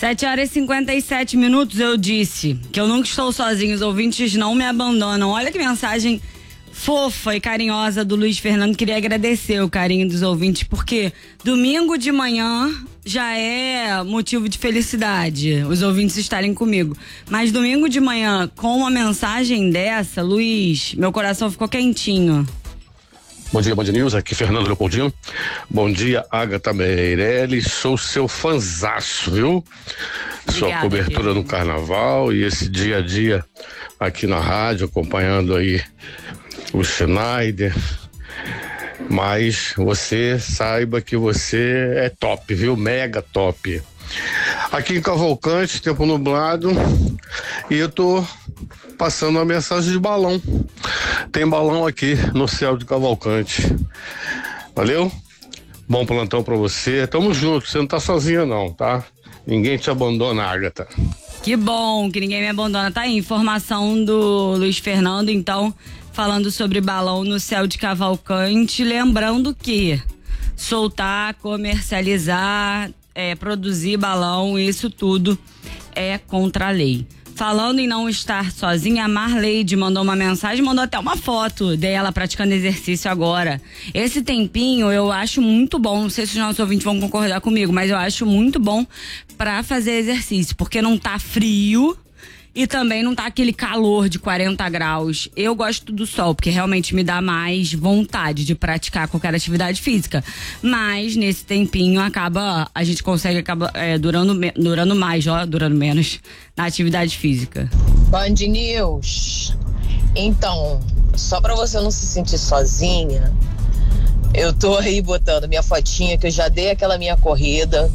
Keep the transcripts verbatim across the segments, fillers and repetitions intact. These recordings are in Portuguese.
sete horas e cinquenta e sete minutos. Eu disse que eu nunca estou sozinho, os ouvintes não me abandonam. Olha que mensagem fofa e carinhosa do Luiz Fernando. Queria agradecer o carinho dos ouvintes, porque domingo de manhã já é motivo de felicidade os ouvintes estarem comigo. Mas domingo de manhã, com uma mensagem dessa, Luiz, meu coração ficou quentinho. Bom dia, Band News, aqui Fernando Leopoldino. Bom dia, Agatha Meirelles, sou seu fanzaço, viu? Obrigada, sua cobertura querido. No carnaval e esse dia a dia aqui na rádio, acompanhando aí o Schneider. Mas você saiba que você é top, viu? Mega top. Aqui em Cavalcante, tempo nublado, e eu tô passando uma mensagem de balão. Tem balão aqui no céu de Cavalcante. Valeu? Bom plantão pra você. Tamo junto, você não tá sozinha não, tá? Ninguém te abandona, Agatha. Que bom que ninguém me abandona. Tá aí, informação do Luiz Fernando, então, falando sobre balão no céu de Cavalcante. Lembrando que soltar, comercializar, é, produzir balão, isso tudo é contra a lei. Falando em não estar sozinha, a Marleide mandou uma mensagem, mandou até uma foto dela praticando exercício agora. Esse tempinho eu acho muito bom, não sei se os nossos ouvintes vão concordar comigo, mas eu acho muito bom pra fazer exercício, porque não tá frio e também não tá aquele calor de quarenta graus. Eu gosto do sol, porque realmente me dá mais vontade de praticar qualquer atividade física. Mas nesse tempinho acaba, a gente consegue acabar é, durando, durando mais, ó, durando menos na atividade física. Band News. Então, só pra você não se sentir sozinha, eu tô aí botando minha fotinha que eu já dei aquela minha corrida,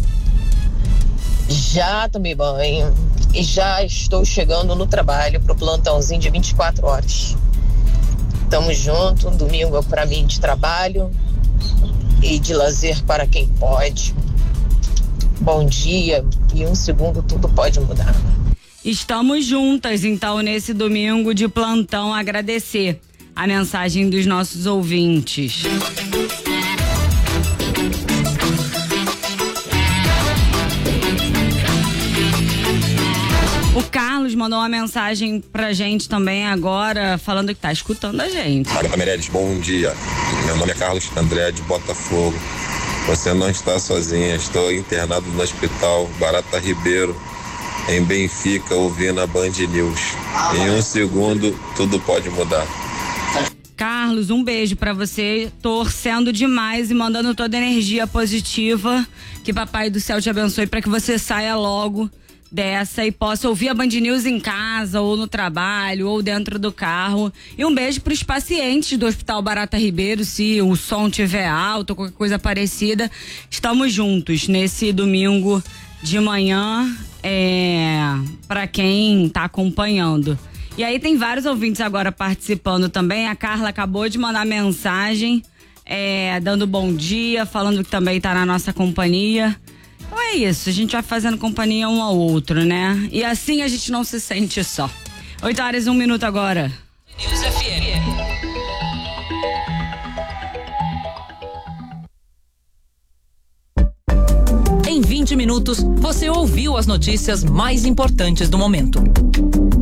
já tomei banho e já estou chegando no trabalho pro plantãozinho de vinte e quatro horas. Tamo junto, domingo é pra mim de trabalho e de lazer para quem pode. Bom dia, e um segundo tudo pode mudar. Estamos juntas, então, nesse domingo de plantão, agradecer a mensagem dos nossos ouvintes. O Carlos mandou uma mensagem pra gente também agora, falando que tá escutando a gente. Agatha Meirelles, bom dia. Meu nome é Carlos André de Botafogo. Você não está sozinha, estou internado no hospital Barata Ribeiro, em Benfica, ouvindo a Band News. Em um segundo, tudo pode mudar. Carlos, um beijo pra você, torcendo demais e mandando toda a energia positiva, que Papai do Céu te abençoe pra que você saia logo dessa e possa ouvir a Band News em casa, ou no trabalho, ou dentro do carro. E um beijo pros pacientes do Hospital Barata Ribeiro, se o som tiver alto ou qualquer coisa parecida. Estamos juntos nesse domingo de manhã, é, para quem tá acompanhando. E aí tem vários ouvintes agora participando também. A Carla acabou de mandar mensagem, é, dando bom dia, falando que também tá na nossa companhia. Então é isso, a gente vai fazendo companhia um ao outro, né? E assim a gente não se sente só. oito horas e um minuto agora. News F M. Em vinte minutos, você ouviu as notícias mais importantes do momento.